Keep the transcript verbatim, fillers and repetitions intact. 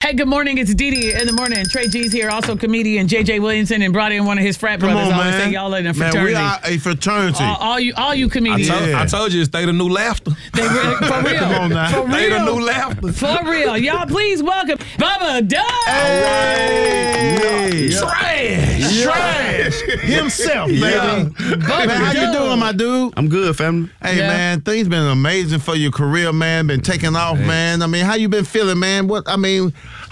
Hey, good morning. It's Dee Dee in the morning. Trey G's here, also comedian J J Williamson, and brought in one of his frat Come brothers. on, I always man. say y'all in a Man, fraternity. we are a fraternity. all, all you, all you I comedians. told, Yeah. I told you, stay the new laughter. They re- for real. Come on now. For Stay the real. new laughter. For real. Y'all, please welcome Bubba Dub. Hey. Trash. Trash. Himself, baby. Yeah. Bubba Man, how you Dub. doing, my dude? I'm good, family. Hey, Yeah. man, things been amazing for your career, man. Been taking off, man. I mean, how you been feeling, man? What I mean,